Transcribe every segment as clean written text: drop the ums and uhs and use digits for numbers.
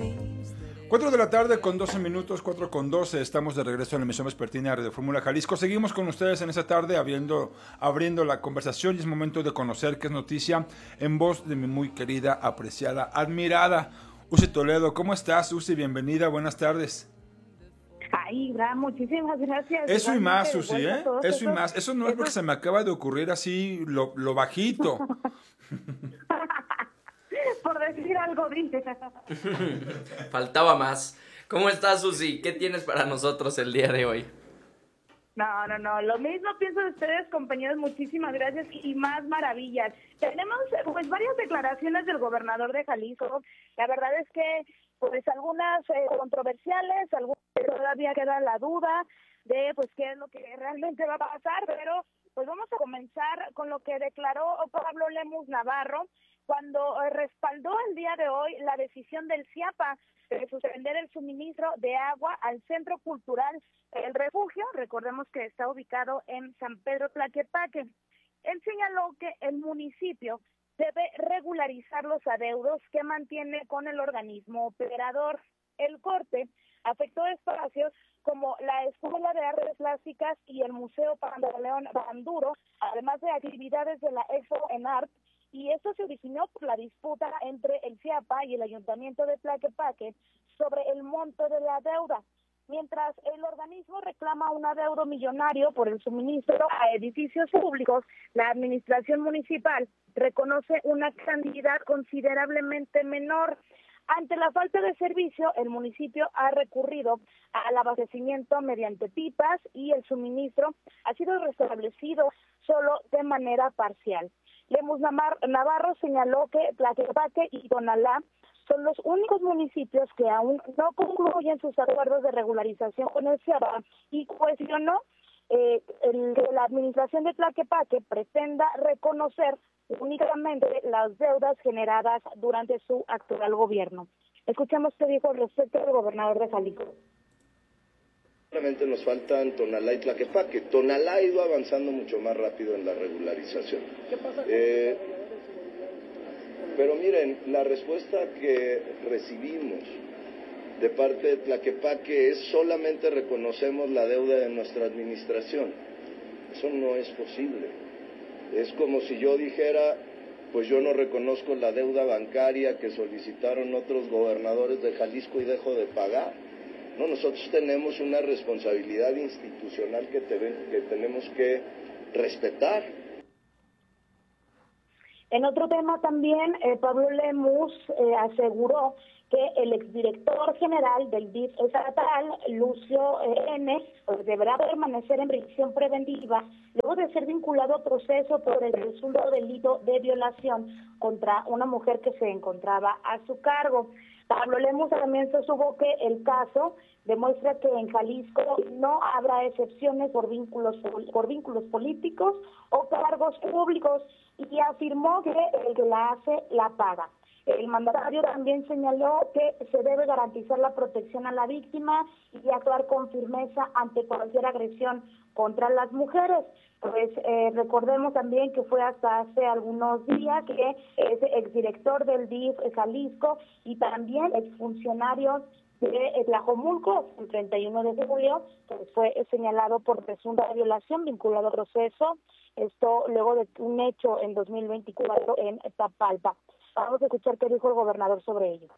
4 de la tarde con 12 minutos, 4 con 12, estamos de regreso en la emisión vespertina de Fórmula Jalisco. Seguimos con ustedes en esta tarde abriendo la conversación y es momento de conocer qué es noticia en voz de mi muy querida, apreciada, admirada Uci Toledo. ¿Cómo estás, Uci? Bienvenida, buenas tardes. Ay, muchísimas gracias. Eso y más, Uci, ¿eh? Eso y más. Eso no es porque se me acaba de ocurrir así lo bajito. Por decir algo, dice. Faltaba más. ¿Cómo estás, Susi? ¿Qué tienes para nosotros el día de hoy? No. Lo mismo pienso de ustedes, compañeros. Muchísimas gracias y más maravillas. Tenemos pues varias declaraciones del gobernador de Jalisco. La verdad es que pues algunas controversiales, algunas todavía queda la duda de pues qué es lo que realmente va a pasar, pero pues vamos a comenzar con lo que declaró Pablo Lemus Navarro cuando respaldó el día de hoy la decisión del CIAPA de suspender el suministro de agua al Centro Cultural El Refugio. Recordemos que está ubicado en San Pedro Tlaquepaque. Él señaló que el municipio debe regularizar los adeudos que mantiene con el organismo operador. El corte afectó espacios como la Escuela de Artes Plásticas y el Museo Pantaleón Banduro, además de actividades de la Expo en Art, y esto se originó por la disputa entre el CIAPA y el Ayuntamiento de Tlaquepaque sobre el monto de la deuda. Mientras el organismo reclama un adeudo millonario por el suministro a edificios públicos, la administración municipal reconoce una cantidad considerablemente menor. Ante la falta de servicio, el municipio ha recurrido al abastecimiento mediante pipas y el suministro ha sido restablecido solo de manera parcial. Lemus Navarro señaló que Tlaquepaque y Tonalá son los únicos municipios que aún no concluyen sus acuerdos de regularización con el CIAPA y cuestionó que la administración de Tlaquepaque pretenda reconocer únicamente las deudas generadas durante su actual gobierno. Escuchemos qué dijo al respecto el gobernador de Jalisco. Solamente nos faltan Tonalá y Tlaquepaque. Tonalá ha ido avanzando mucho más rápido en la regularización. ¿Qué pasa? Pero miren, la respuesta que recibimos de parte de Tlaquepaque es solamente reconocemos la deuda de nuestra administración. Eso no es posible. Es como si yo dijera, pues yo no reconozco la deuda bancaria que solicitaron otros gobernadores de Jalisco y dejo de pagar. No, nosotros tenemos una responsabilidad institucional que tenemos que respetar. En otro tema también, Pablo Lemus aseguró que el exdirector general del DIF estatal, Lucio N., pues deberá permanecer en prisión preventiva luego de ser vinculado a proceso por el presunto delito de violación contra una mujer que se encontraba a su cargo. Pablo Lemus también sostuvo que el caso demuestra que en Jalisco no habrá excepciones por vínculos políticos o cargos públicos y afirmó que el que la hace la paga. El mandatario también señaló que se debe garantizar la protección a la víctima y actuar con firmeza ante cualquier agresión contra las mujeres. Pues recordemos también que fue hasta hace algunos días que es exdirector del DIF Jalisco y también exfuncionario de Tlajomulco, el 31 de julio, pues fue señalado por presunta violación vinculado a proceso, esto luego de un hecho en 2024 en Tapalpa. Vamos a escuchar qué dijo el gobernador sobre ello.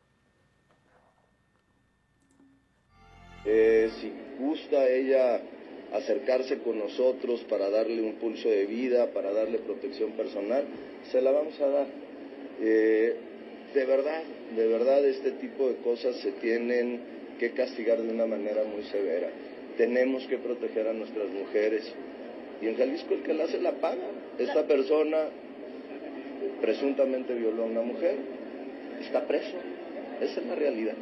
Si gusta ella acercarse con nosotros para darle un pulso de vida, para darle protección personal, se la vamos a dar. De verdad, este tipo de cosas se tienen que castigar de una manera muy severa. Tenemos que proteger a nuestras mujeres. Y en Jalisco el que la hace la paga. Esta persona presuntamente violó a una mujer, está preso. Esa es la realidad.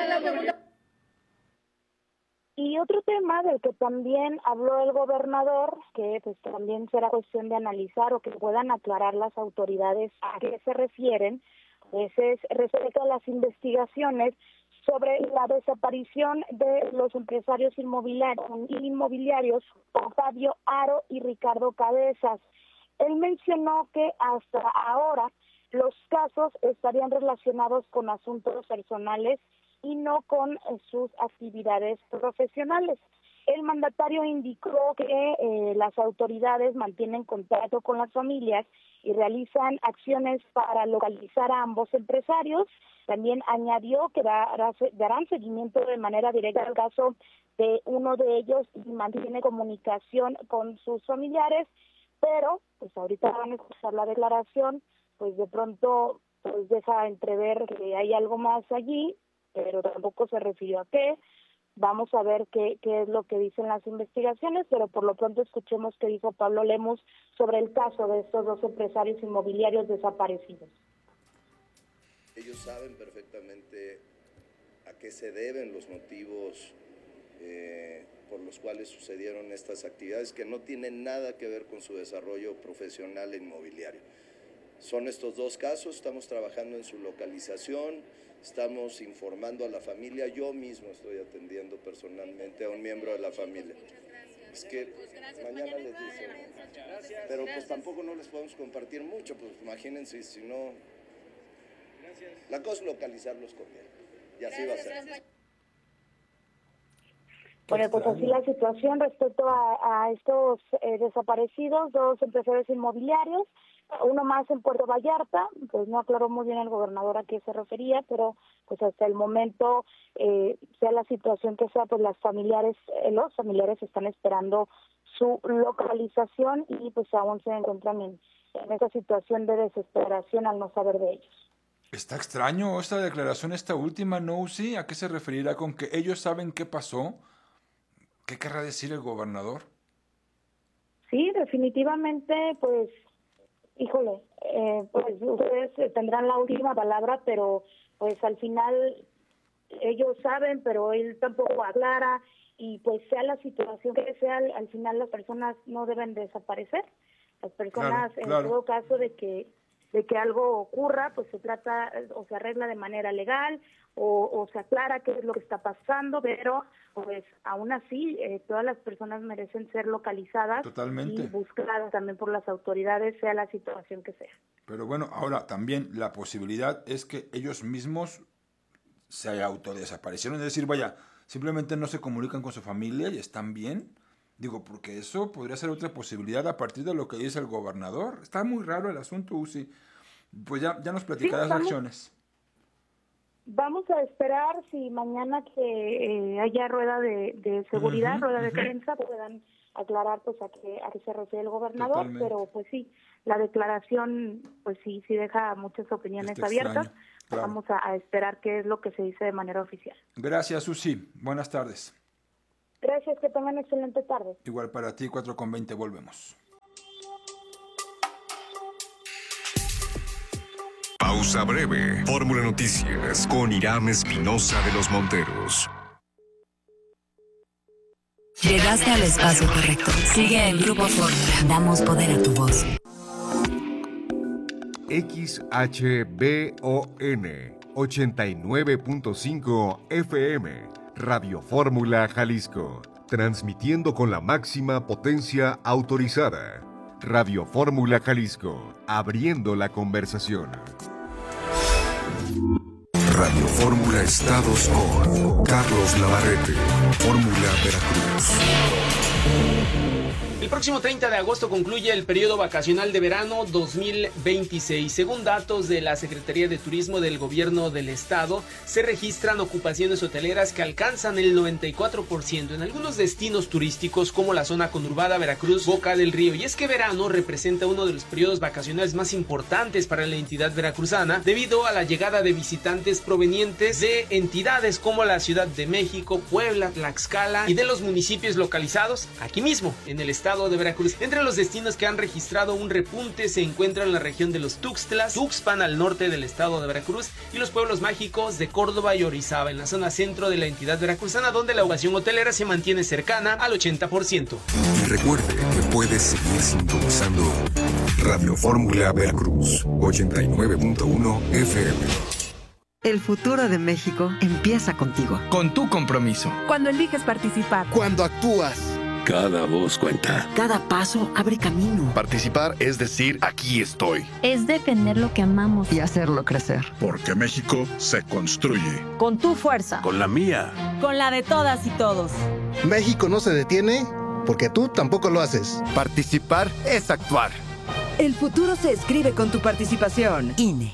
Y otro tema del que también habló el gobernador, que pues también será cuestión de analizar o que puedan aclarar las autoridades a qué se refieren, pues es respecto a las investigaciones sobre la desaparición de los empresarios inmobiliarios Octavio Haro y Ricardo Cabezas. Él mencionó que hasta ahora los casos estarían relacionados con asuntos personales y no con sus actividades profesionales. El mandatario indicó que las autoridades mantienen contacto con las familias y realizan acciones para localizar a ambos empresarios. También añadió que darán seguimiento de manera directa al caso de uno de ellos y mantiene comunicación con sus familiares, pero pues ahorita van a escuchar la declaración, pues de pronto pues deja entrever que hay algo más allí, pero tampoco se refirió a qué. Vamos a ver qué es lo que dicen las investigaciones, pero por lo pronto escuchemos qué dijo Pablo Lemus sobre el caso de estos dos empresarios inmobiliarios desaparecidos. Ellos saben perfectamente a qué se deben los motivos por los cuales sucedieron estas actividades, que no tienen nada que ver con su desarrollo profesional e inmobiliario. Son estos dos casos, estamos trabajando en su localización, estamos informando a la familia, yo mismo estoy atendiendo personalmente a un miembro de la familia. Es que mañana les dicen, pero pues tampoco no les podemos compartir mucho, pues imagínense si no. La cosa es localizarlos con él, y así va a ser. Bueno, pues así la situación respecto a estos desaparecidos, dos empresarios inmobiliarios, uno más en Puerto Vallarta, pues no aclaró muy bien el gobernador a qué se refería, pero pues hasta el momento, sea la situación que sea, pues los familiares están esperando su localización y pues aún se encuentran en esa situación de desesperación al no saber de ellos. Está extraño esta declaración, esta última, ¿no, Uzi? ¿A qué se referirá con que ellos saben qué pasó? ¿Qué querrá decir el gobernador? Sí, definitivamente, pues, híjole, pues ustedes tendrán la última palabra, pero pues al final ellos saben, pero él tampoco aclara, y pues sea la situación que sea, al final las personas no deben desaparecer. Las personas, claro. En todo caso de que algo ocurra, pues se trata o se arregla de manera legal o se aclara qué es lo que está pasando, pero pues aún así todas las personas merecen ser localizadas. Totalmente. Y buscadas también por las autoridades, sea la situación que sea. Pero bueno, ahora también la posibilidad es que ellos mismos se autodesaparecieron, es decir, vaya, simplemente no se comunican con su familia y están bien. Digo, porque eso podría ser otra posibilidad a partir de lo que dice el gobernador. Está muy raro el asunto, Uzi. Pues ya nos platicarás acciones. Vamos a esperar si mañana que haya rueda de seguridad, rueda de prensa, puedan aclarar pues a qué se refiere el gobernador. Totalmente. Pero pues sí, la declaración pues sí deja muchas opiniones abiertas. Claro. Vamos a esperar qué es lo que se dice de manera oficial. Gracias, Uzi. Buenas tardes. Gracias, que tengan excelente tarde. Igual para ti, 4:20, volvemos. Pausa breve. Fórmula Noticias con Irán Espinosa de los Monteros. Llegaste al espacio correcto. Sigue el Grupo Fórmula. Damos poder a tu voz. XHBON 89.5 FM. Radio Fórmula Jalisco, transmitiendo con la máxima potencia autorizada. Radio Fórmula Jalisco, abriendo la conversación. Radio Fórmula Estados con Carlos Navarrete, Fórmula Veracruz. El próximo 30 de agosto concluye el periodo vacacional de verano 2026. Según datos de la Secretaría de Turismo del Gobierno del Estado, se registran ocupaciones hoteleras que alcanzan el 94% en algunos destinos turísticos como la zona conurbada Veracruz, Boca del Río. Y es que verano representa uno de los periodos vacacionales más importantes para la entidad veracruzana debido a la llegada de visitantes provenientes de entidades como la Ciudad de México, Puebla, Tlaxcala y de los municipios localizados aquí mismo en el estado de Veracruz. Entre los destinos que han registrado un repunte se encuentran la región de los Tuxtlas, Tuxpan al norte del estado de Veracruz y los pueblos mágicos de Córdoba y Orizaba en la zona centro de la entidad veracruzana, donde la ocupación hotelera se mantiene cercana al 80%. Y recuerde que puedes seguir sintonizando Radio Fórmula Veracruz 89.1 FM. El futuro de México empieza contigo. Con tu compromiso. Cuando eliges participar. Cuando actúas. Cada voz cuenta. Cada paso abre camino. Participar es decir, aquí estoy. Es defender lo que amamos. Y hacerlo crecer. Porque México se construye. Con tu fuerza. Con la mía. Con la de todas y todos. México no se detiene porque tú tampoco lo haces. Participar es actuar. El futuro se escribe con tu participación. INE.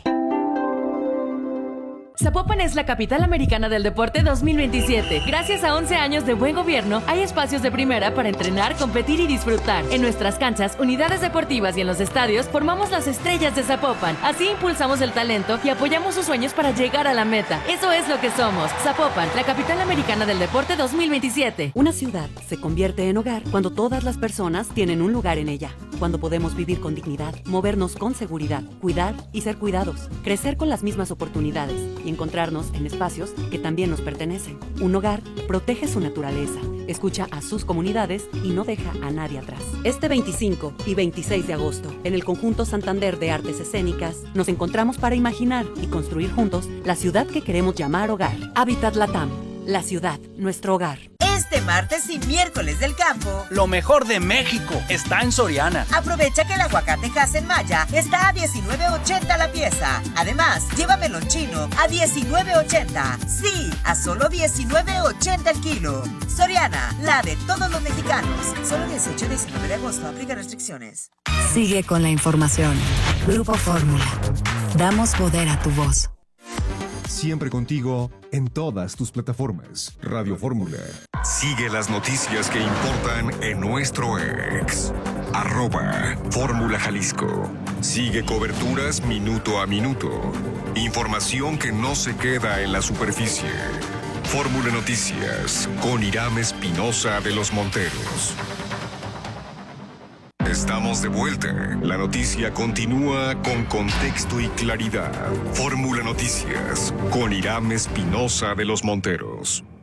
Zapopan es la capital americana del deporte 2027. Gracias a 11 años de buen gobierno, hay espacios de primera para entrenar, competir y disfrutar. En nuestras canchas, unidades deportivas y en los estadios, formamos las estrellas de Zapopan. Así impulsamos el talento y apoyamos sus sueños para llegar a la meta. Eso es lo que somos. Zapopan, la capital americana del deporte 2027. Una ciudad se convierte en hogar cuando todas las personas tienen un lugar en ella. Cuando podemos vivir con dignidad, movernos con seguridad, cuidar y ser cuidados, crecer con las mismas oportunidades y encontrarnos en espacios que también nos pertenecen. Un hogar protege su naturaleza, escucha a sus comunidades y no deja a nadie atrás. Este 25 y 26 de agosto, en el Conjunto Santander de Artes Escénicas, nos encontramos para imaginar y construir juntos la ciudad que queremos llamar hogar. Hábitat Latam, la ciudad, nuestro hogar. Este martes y miércoles del campo, lo mejor de México está en Soriana. Aprovecha que el aguacate en Maya está a $19.80 la pieza. Además, lleva melón chino a $19.80. Sí, a solo $19.80 el kilo. Soriana, la de todos los mexicanos. Solo 18 y 19 de agosto. Aplica restricciones. Sigue con la información. Grupo Fórmula. Damos poder a tu voz. Siempre contigo en todas tus plataformas. Radio Fórmula. Sigue las noticias que importan en nuestro ex. @Fórmula Jalisco. Sigue coberturas minuto a minuto. Información que no se queda en la superficie. Fórmula Noticias con Irán Espinosa de los Monteros. Estamos de vuelta. La noticia continúa con contexto y claridad. Fórmula Noticias con Irán Espinosa de los Monteros.